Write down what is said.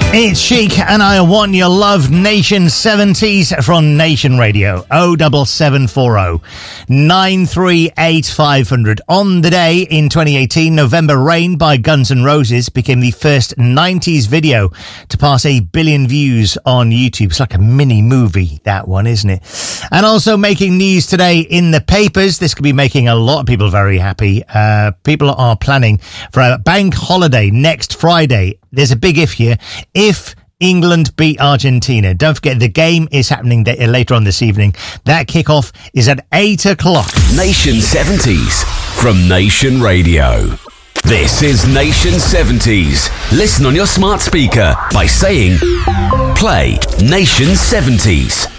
It's Chic and I Want Your Love, Nation 70s from Nation Radio. 07740 938 500. On the day in 2018, November Rain by Guns N' Roses became the first 90s video to pass 1 billion views on YouTube. It's like a mini movie, that one, isn't it? And also making news today in the papers. This could be making a lot of people very happy. People are planning for a bank holiday next Friday. There's a big if here. If England beat Argentina. Don't forget, the game is happening later on this evening. That kickoff is at 8 o'clock. Nation 70s from Nation Radio. This is Nation 70s. Listen on your smart speaker by saying, play Nation 70s.